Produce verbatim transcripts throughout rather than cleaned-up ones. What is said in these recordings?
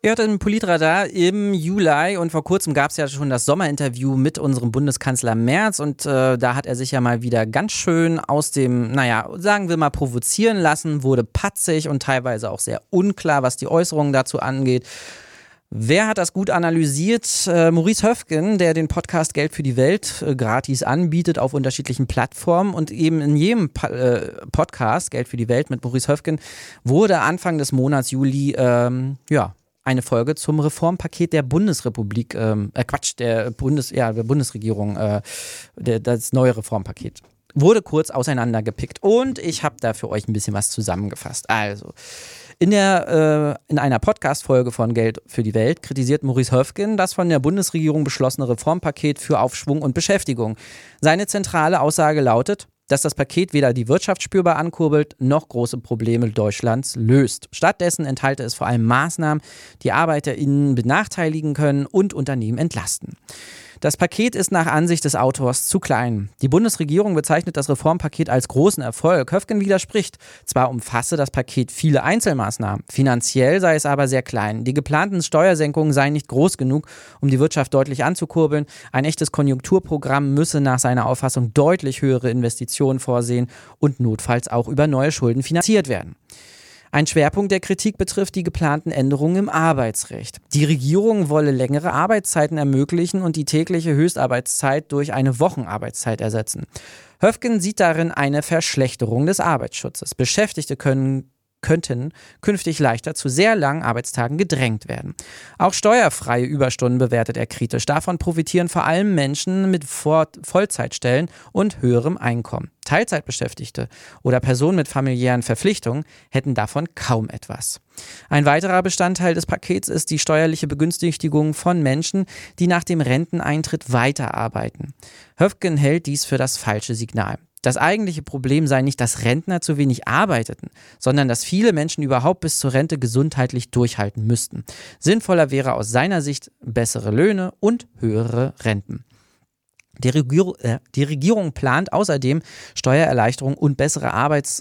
Ihr hört im Politradar im Juli und vor kurzem gab es ja schon das Sommerinterview mit unserem Bundeskanzler Merz und äh, da hat er sich ja mal wieder ganz schön aus dem, naja, sagen wir mal provozieren lassen, wurde patzig und teilweise auch sehr unklar, was die Äußerungen dazu angeht. Wer hat das gut analysiert? Äh, Maurice Höfgen, der den Podcast Geld für die Welt äh, gratis anbietet auf unterschiedlichen Plattformen und eben in jedem pa- äh, Podcast Geld für die Welt mit Maurice Höfgen wurde Anfang des Monats Juli, ähm, ja, eine Folge zum Reformpaket der Bundesrepublik, ähm, äh Quatsch, der Bundes, ja, der Bundesregierung, äh, der, das neue Reformpaket. Wurde kurz auseinandergepickt und ich habe da für euch ein bisschen was zusammengefasst. Also, in, der, äh, in einer Podcast-Folge von Geld für die Welt kritisiert Maurice Höfgen das von der Bundesregierung beschlossene Reformpaket für Aufschwung und Beschäftigung. Seine zentrale Aussage lautet, dass das Paket weder die Wirtschaft spürbar ankurbelt, noch große Probleme Deutschlands löst. Stattdessen enthalte es vor allem Maßnahmen, die ArbeiterInnen benachteiligen können und Unternehmen entlasten. Das Paket ist nach Ansicht des Autors zu klein. Die Bundesregierung bezeichnet das Reformpaket als großen Erfolg. Höfgen widerspricht. Zwar umfasse das Paket viele Einzelmaßnahmen, finanziell sei es aber sehr klein. Die geplanten Steuersenkungen seien nicht groß genug, um die Wirtschaft deutlich anzukurbeln. Ein echtes Konjunkturprogramm müsse nach seiner Auffassung deutlich höhere Investitionen vorsehen und notfalls auch über neue Schulden finanziert werden. Ein Schwerpunkt der Kritik betrifft die geplanten Änderungen im Arbeitsrecht. Die Regierung wolle längere Arbeitszeiten ermöglichen und die tägliche Höchstarbeitszeit durch eine Wochenarbeitszeit ersetzen. Höfgen sieht darin eine Verschlechterung des Arbeitsschutzes. Beschäftigte können könnten künftig leichter zu sehr langen Arbeitstagen gedrängt werden. Auch steuerfreie Überstunden bewertet er kritisch. Davon profitieren vor allem Menschen mit Vollzeitstellen und höherem Einkommen. Teilzeitbeschäftigte oder Personen mit familiären Verpflichtungen hätten davon kaum etwas. Ein weiterer Bestandteil des Pakets ist die steuerliche Begünstigung von Menschen, die nach dem Renteneintritt weiterarbeiten. Höfgen hält dies für das falsche Signal. Das eigentliche Problem sei nicht, dass Rentner zu wenig arbeiteten, sondern dass viele Menschen überhaupt bis zur Rente gesundheitlich durchhalten müssten. Sinnvoller wäre aus seiner Sicht bessere Löhne und höhere Renten. Die Regierung, äh, die Regierung plant außerdem Steuererleichterungen und bessere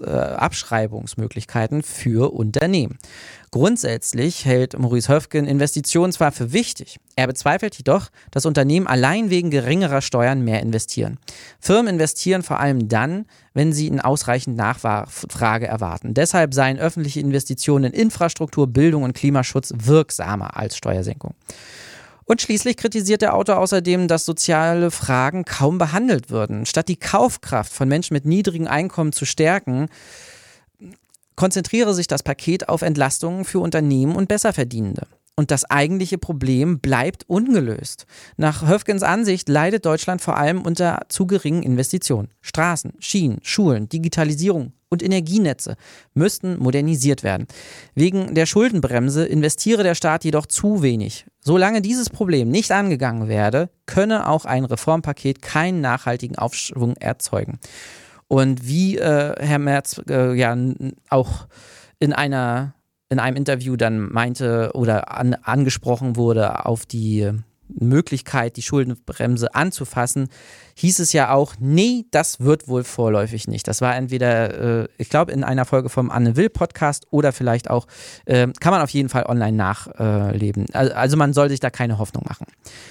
Arbeitsabschreibungsmöglichkeiten äh, für Unternehmen. Grundsätzlich hält Maurice Höfgen Investitionen zwar für wichtig, er bezweifelt jedoch, dass Unternehmen allein wegen geringerer Steuern mehr investieren. Firmen investieren vor allem dann, wenn sie in ausreichend Nachfrage erwarten. Deshalb seien öffentliche Investitionen in Infrastruktur, Bildung und Klimaschutz wirksamer als Steuersenkung. Und schließlich kritisiert der Autor außerdem, dass soziale Fragen kaum behandelt würden. Statt die Kaufkraft von Menschen mit niedrigem Einkommen zu stärken, konzentriere sich das Paket auf Entlastungen für Unternehmen und Besserverdienende. Und das eigentliche Problem bleibt ungelöst. Nach Höfgens Ansicht leidet Deutschland vor allem unter zu geringen Investitionen. Straßen, Schienen, Schulen, Digitalisierung und Energienetze müssten modernisiert werden. Wegen der Schuldenbremse investiere der Staat jedoch zu wenig. Solange dieses Problem nicht angegangen werde, könne auch ein Reformpaket keinen nachhaltigen Aufschwung erzeugen. Und wie äh, Herr Merz äh, ja auch in einer in einem Interview dann meinte oder an, angesprochen wurde auf die Möglichkeit, die Schuldenbremse anzufassen, hieß es ja auch, nee, das wird wohl vorläufig nicht. Das war entweder, äh, ich glaube, in einer Folge vom Anne Will Podcast oder vielleicht auch, äh, kann man auf jeden Fall online nachleben. Äh, also, also man soll sich da keine Hoffnung machen.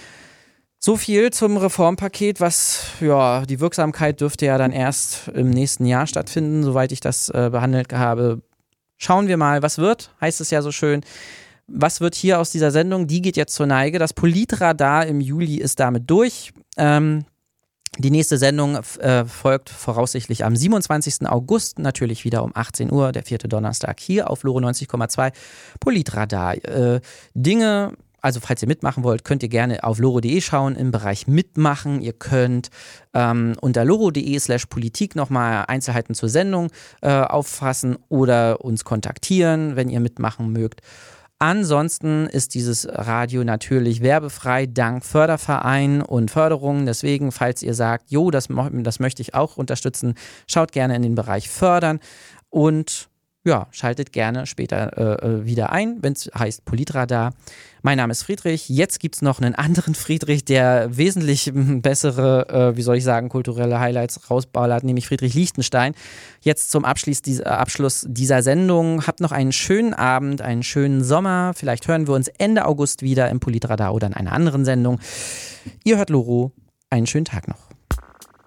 So viel zum Reformpaket, was, ja, die Wirksamkeit dürfte ja dann erst im nächsten Jahr stattfinden, soweit ich das äh, behandelt habe. Schauen wir mal, was wird, heißt es ja so schön. Was wird hier aus dieser Sendung? Die geht jetzt zur Neige. Das Politradar im Juli ist damit durch. Ähm, die nächste Sendung äh, folgt voraussichtlich am siebenundzwanzigsten August, natürlich wieder um achtzehn Uhr, der vierte Donnerstag hier auf Loro neunzig Komma zwei. Politradar. Äh, Dinge... Also falls ihr mitmachen wollt, könnt ihr gerne auf loro punkt de schauen im Bereich Mitmachen. Ihr könnt ähm, unter loro punkt de slash Politik nochmal Einzelheiten zur Sendung äh, auffassen oder uns kontaktieren, wenn ihr mitmachen mögt. Ansonsten ist dieses Radio natürlich werbefrei dank Förderverein und Förderungen. Deswegen, falls ihr sagt, jo, das, das möchte ich auch unterstützen, schaut gerne in den Bereich Fördern und ja, schaltet gerne später äh, wieder ein, wenn es heißt Politradar. Mein Name ist Friedrich. Jetzt gibt es noch einen anderen Friedrich, der wesentlich bessere, äh, wie soll ich sagen, kulturelle Highlights rausballert, nämlich Friedrich Lichtenstein. Jetzt zum Abschluss dieser, Abschluss dieser Sendung. Habt noch einen schönen Abend, einen schönen Sommer. Vielleicht hören wir uns Ende August wieder im Politradar oder in einer anderen Sendung. Ihr hört Loro. Einen schönen Tag noch.